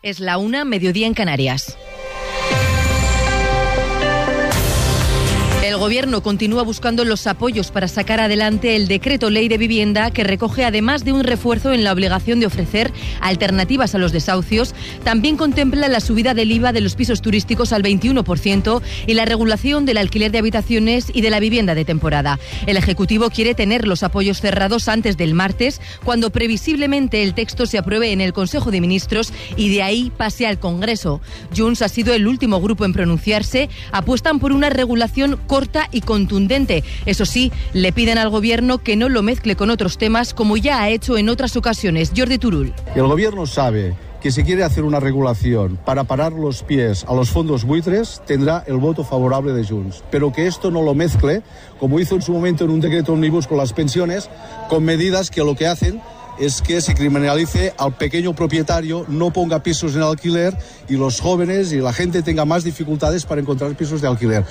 Es la 1, mediodía en Canarias. El Gobierno continúa buscando los apoyos para sacar adelante el decreto ley de vivienda que recoge, además de un refuerzo en la obligación de ofrecer alternativas a los desahucios, también contempla la subida del IVA de los pisos turísticos al 21% y la regulación del alquiler de habitaciones y de la vivienda de temporada. El Ejecutivo quiere tener los apoyos cerrados antes del martes, cuando previsiblemente el texto se apruebe en el Consejo de Ministros y de ahí pase al Congreso. Junts ha sido el último grupo en pronunciarse. Apuestan por una regulación corta y contundente. Eso sí, le piden al Gobierno que no lo mezcle con otros temas, como ya ha hecho en otras ocasiones. Jordi Turull. El Gobierno sabe que si quiere hacer una regulación para parar los pies a los fondos buitres, tendrá el voto favorable de Junts. Pero que esto no lo mezcle, como hizo en su momento en un decreto ómnibus con las pensiones, con medidas que lo que hacen es que se criminalice al pequeño propietario, no ponga pisos en alquiler y los jóvenes y la gente tenga más dificultades para encontrar pisos de alquiler.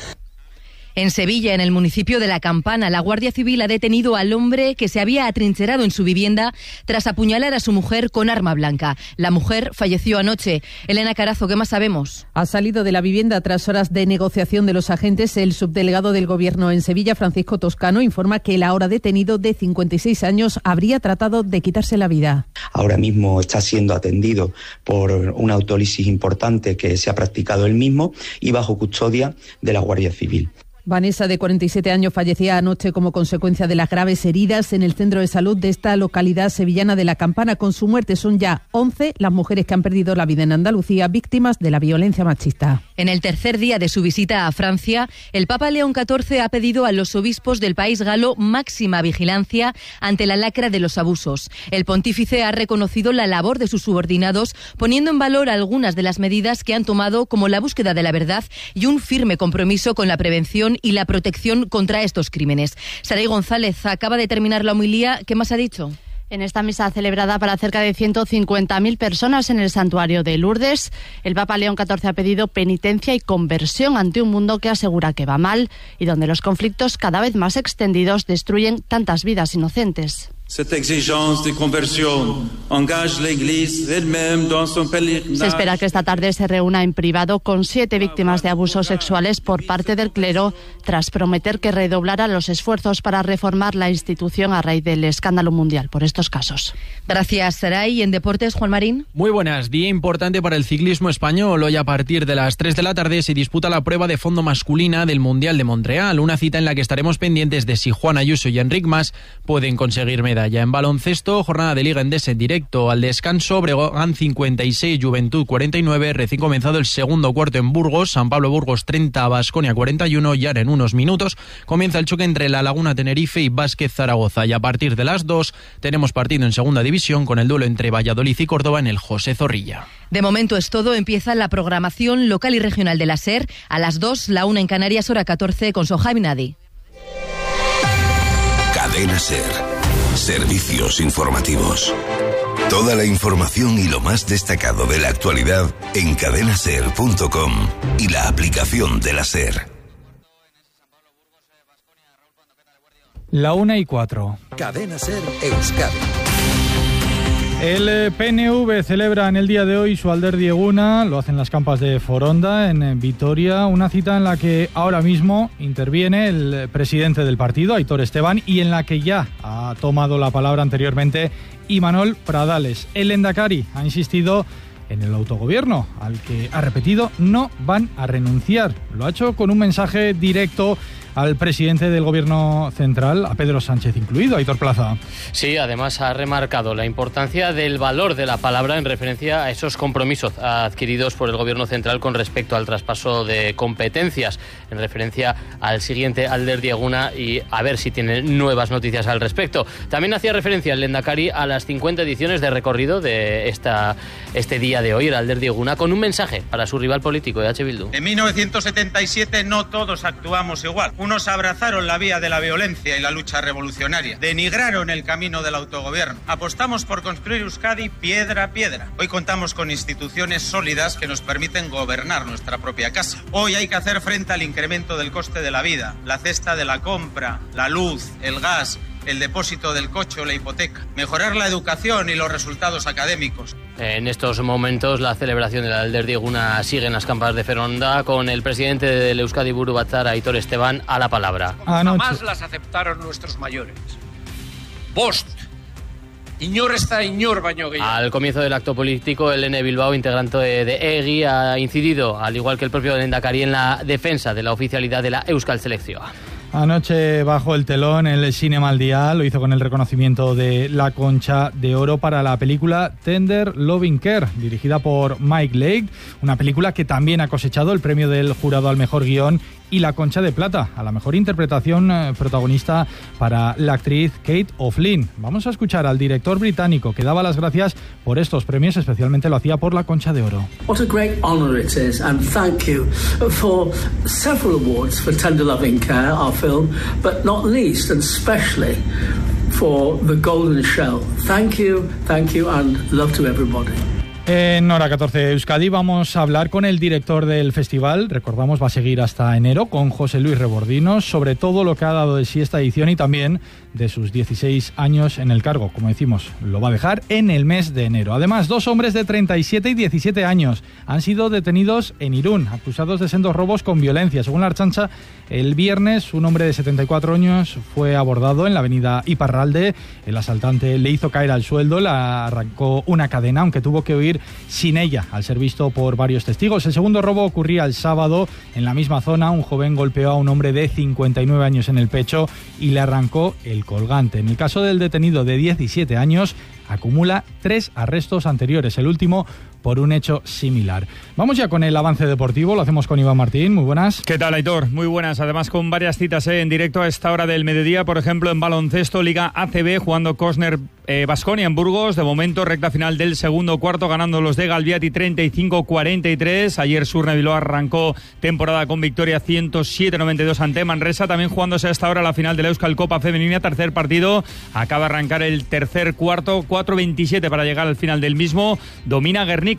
En Sevilla, en el municipio de La Campana, la Guardia Civil ha detenido al hombre que se había atrincherado en su vivienda tras apuñalar a su mujer con arma blanca. La mujer falleció anoche. Elena Carazo, ¿qué más sabemos? Ha salido de la vivienda tras horas de negociación de los agentes. El subdelegado del Gobierno en Sevilla, Francisco Toscano, informa que el ahora detenido de 56 años habría tratado de quitarse la vida. Ahora mismo está siendo atendido por una autólisis importante que se ha practicado él mismo y bajo custodia de la Guardia Civil. Vanessa, de 47 años, fallecía anoche como consecuencia de las graves heridas en el centro de salud de esta localidad sevillana de La Campana. Con su muerte son ya 11 las mujeres que han perdido la vida en Andalucía víctimas de la violencia machista. En el tercer día de su visita a Francia, el Papa León XIV ha pedido a los obispos del país galo máxima vigilancia ante la lacra de los abusos. El pontífice ha reconocido la labor de sus subordinados, poniendo en valor algunas de las medidas que han tomado, como la búsqueda de la verdad y un firme compromiso con la prevención y la protección contra estos crímenes. Saray González acaba de terminar la homilía. ¿Qué más ha dicho? En esta misa celebrada para cerca de 150.000 personas en el santuario de Lourdes, el Papa León XIV ha pedido penitencia y conversión ante un mundo que asegura que va mal y donde los conflictos cada vez más extendidos destruyen tantas vidas inocentes. Se espera que esta tarde se reúna en privado con 7 víctimas de abusos sexuales por parte del clero, tras prometer que redoblará los esfuerzos para reformar la institución a raíz del escándalo mundial por estos casos. Gracias, Saray. En deportes, Juan Marín. Muy buenas. Día importante para el ciclismo español. Hoy a partir de las 3 de la tarde se disputa la prueba de fondo masculina del Mundial de Montreal, una cita en la que estaremos pendientes de si Juan Ayuso y Enric Mas pueden conseguir medalla. En baloncesto, jornada de Liga Endesa en directo. Al descanso, Breogán 56, Juventud 49, recién comenzado el segundo cuarto en Burgos, San Pablo Burgos 30, Baskonia 41, y ahora en unos minutos comienza el choque entre La Laguna Tenerife y Vázquez Zaragoza, y a partir de las 2 tenemos partido en segunda división con el duelo entre Valladolid y Córdoba en el José Zorrilla. De momento es todo. Empieza la programación local y regional de la SER a las 2, la 1 en Canarias, hora 14, con Sohaib Nadi. Cadena SER. Servicios informativos. Toda la información y lo más destacado de la actualidad en cadenaser.com y la aplicación de la SER. La 1:04. Cadena SER Euskadi. El PNV celebra en el día de hoy su Alderdi Eguna, lo hacen las campas de Foronda, en Vitoria, una cita en la que ahora mismo interviene el presidente del partido, Aitor Esteban, y en la que ya ha tomado la palabra anteriormente Imanol Pradales. El lehendakari ha insistido en el autogobierno, al que ha repetido no van a renunciar. Lo ha hecho con un mensaje directo al presidente del Gobierno central, a Pedro Sánchez incluido, Aitor Plaza. Sí, además ha remarcado la importancia del valor de la palabra en referencia a esos compromisos adquiridos por el Gobierno central con respecto al traspaso de competencias, en referencia al siguiente Alderdi Eguna, y a ver si tiene nuevas noticias al respecto. También hacía referencia el lehendakari a las 50 ediciones de recorrido de este día de hoy, el Alderdi Eguna, con un mensaje para su rival político, EH Bildu. En 1977 no todos actuamos igual. Unos abrazaron la vía de la violencia y la lucha revolucionaria, denigraron el camino del autogobierno. Apostamos por construir Euskadi piedra a piedra. Hoy contamos con instituciones sólidas que nos permiten gobernar nuestra propia casa. Hoy hay que hacer frente al incremento del coste de la vida, la cesta de la compra, la luz, el gas el depósito del coche o la hipoteca, mejorar la educación y los resultados académicos. En estos momentos la celebración de la Alderdi Eguna sigue en las campas de Foronda con el presidente del Euskadi Buru Batzar, Aitor Esteban, a la palabra. Jamás las aceptaron nuestros mayores. Bost. Iñor está Iñor baino gehiago. Al comienzo del acto político, el N. Bilbao, integrante de EGI, ha incidido, al igual que el propio Lehendakari, en la defensa de la oficialidad de la Euskal Selección. Anoche bajo el telón el Cinema al Día, lo hizo con el reconocimiento de la Concha de Oro para la película Tender Loving Care, dirigida por Mike Leigh, una película que también ha cosechado el premio del jurado al mejor guión y la Concha de Plata a la mejor interpretación protagonista para la actriz Kate O'Flynn. Vamos a escuchar al director británico que daba las gracias por estos premios, especialmente lo hacía por la Concha de Oro. What a great honor it is, and thank you for several awards for Tender Loving Care, our film, but not least and especially for The Golden Shell. Thank you, and love to everybody. En Hora 14 Euskadi vamos a hablar con el director del festival, recordamos va a seguir hasta enero, con José Luis Rebordinos, sobre todo lo que ha dado de sí esta edición y también de sus 16 años en el cargo. Como decimos, lo va a dejar en el mes de enero. Además, 2 hombres de 37 y 17 años han sido detenidos en Irún, acusados de sendos robos con violencia. Según la Ertzaintza, el viernes un hombre de 74 años fue abordado en la avenida Iparralde. El asaltante le hizo caer al suelo, le arrancó una cadena, aunque tuvo que huir sin ella, al ser visto por varios testigos. El segundo robo ocurría el sábado en la misma zona. Un joven golpeó a un hombre de 59 años en el pecho y le arrancó el colgante. En el caso del detenido de 17 años, acumula 3 arrestos anteriores, el último por un hecho similar. Vamos ya con el avance deportivo, lo hacemos con Iván Martín. Muy buenas. ¿Qué tal, Aitor? Muy buenas, además con varias citas en directo a esta hora del mediodía, por ejemplo en baloncesto, Liga ACB, jugando Cosner Baskonia en Burgos, de momento recta final del segundo cuarto, ganando los de Galviati 35-43. Ayer Surne Bilbao arrancó temporada con victoria 107-92 ante Manresa, también jugándose a esta hora la final de la Euskal Copa Femenina, tercer partido, acaba de arrancar el tercer cuarto, 4:27 para llegar al final del mismo. Domina Guernica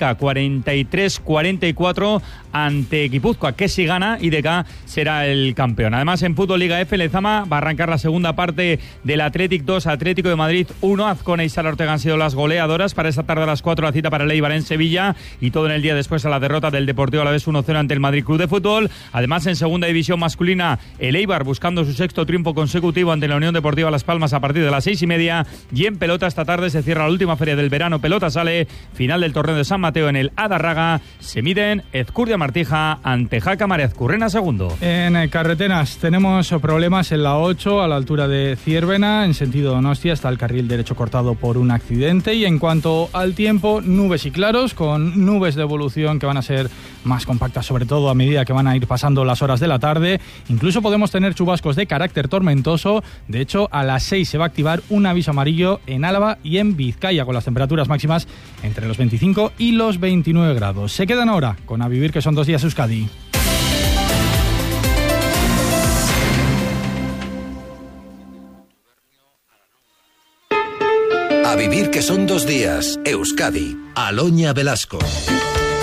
43-44 ante Guipúzcoa, que si gana IDK será el campeón. Además, en fútbol Liga F, Lezama va a arrancar la segunda parte del Athletic 2, Atlético de Madrid 1. Azcona y Sala Ortega han sido las goleadoras. Para esta tarde a las 4 la cita para el Eibar en Sevilla, y todo en el día después a la derrota del Deportivo Alavés 1-0 ante el Madrid Club de Fútbol. Además, en segunda división masculina, el Eibar buscando su sexto triunfo consecutivo ante la Unión Deportiva Las Palmas a partir de las 6:30. Y en pelota esta tarde se cierra la última feria del verano. Pelota Sale, final del torneo de San Mateo en el Adarraga. Se miden Ezcurdia Martija ante Jaca María Ezcurrena segundo. En carreteras tenemos problemas en la 8 a la altura de Ciervena, en sentido Donostia, está el carril derecho cortado por un accidente. Y en cuanto al tiempo, nubes y claros, con nubes de evolución que van a ser más compactas, sobre todo a medida que van a ir pasando las horas de la tarde. Incluso podemos tener chubascos de carácter tormentoso. De hecho, a las 6 se va a activar un aviso amarillo en Álava y en Vizcaya, con las temperaturas máximas entre los 25 y los 29 grados. Se quedan ahora con A Vivir, que son 2 días Euskadi. A Vivir, que son 2 días Euskadi. Aloña Velasco.